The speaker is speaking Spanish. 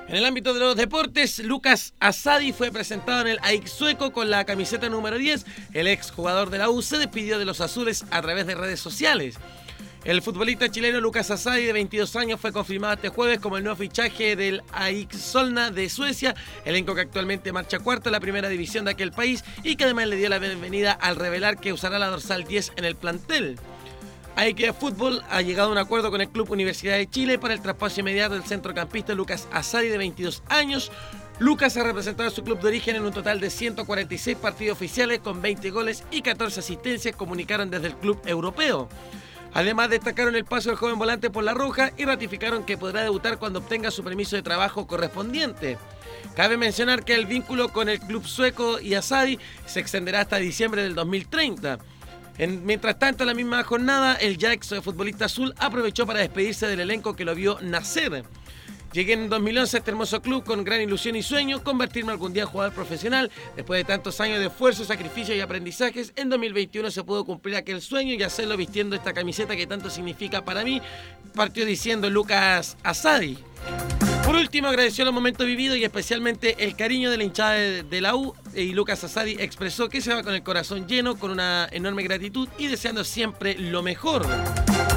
En el ámbito de los deportes, Lucas Asadi fue presentado en el AIK sueco con la camiseta número 10. El exjugador de la U se despidió de los azules a través de redes sociales. El futbolista chileno Lucas Asadi, de 22 años, fue confirmado este jueves como el nuevo fichaje del AIK Solna de Suecia, elenco que actualmente marcha cuarto en la primera división de aquel país y que además le dio la bienvenida al revelar que usará la dorsal 10 en el plantel. AIK Fútbol ha llegado a un acuerdo con el Club Universidad de Chile para el traspaso inmediato del centrocampista Lucas Asadi, de 22 años. Lucas ha representado a su club de origen en un total de 146 partidos oficiales con 20 goles y 14 asistencias, comunicaron desde el club europeo. Además, destacaron el paso del joven volante por la roja y ratificaron que podrá debutar cuando obtenga su permiso de trabajo correspondiente. Cabe mencionar que el vínculo con el club sueco y Asadi se extenderá hasta diciembre del 2030. Mientras tanto, en la misma jornada, el ya ex futbolista azul aprovechó para despedirse del elenco que lo vio nacer. Llegué en 2011 a este hermoso club con gran ilusión y sueño, convertirme algún día en jugador profesional. Después de tantos años de esfuerzo, sacrificio y aprendizajes, en 2021 se pudo cumplir aquel sueño y hacerlo vistiendo esta camiseta que tanto significa para mí, partió diciendo Lucas Asadi. Por último, agradeció los momentos vividos y especialmente el cariño de la hinchada de la U, y Lucas Asadi expresó que se va con el corazón lleno, con una enorme gratitud y deseando siempre lo mejor.